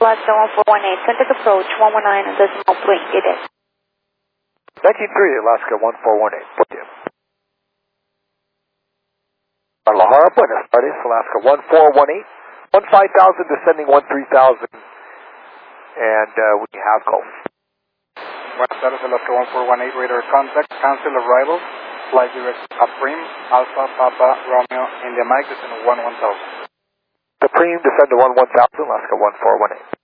Alaska 1418, contact approach 119.3, get it. 19.3, Alaska 1418, put you. Lahara, Buenos Aires, Alaska 1418, 15,000 descending 13,000, and we have Gulf. Buenos Aires, Alaska 1418, radar contact, cancel arrival, flight direct Supreme, Alpha, Papa, Romeo, India Mike, descend 11,000. Supreme, descend to 11,000, Alaska 1418.